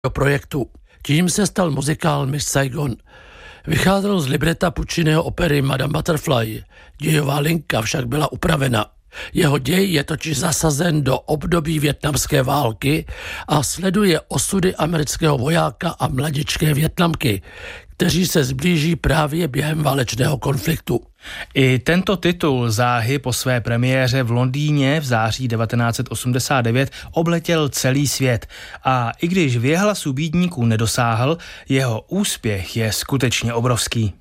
projektu. Tím se stal muzikál Miss Saigon. Vycházel z libreta Pucciniho opery Madame Butterfly. Dějová linka však byla upravena. Jeho děj je totiž zasazen do období vietnamské války a sleduje osudy amerického vojáka a mladičké Vietnamky, kteří se zblíží právě během válečného konfliktu. I tento titul záhy po své premiéře v Londýně v září 1989 obletěl celý svět a i když věhlasů bídníků nedosáhl, jeho úspěch je skutečně obrovský.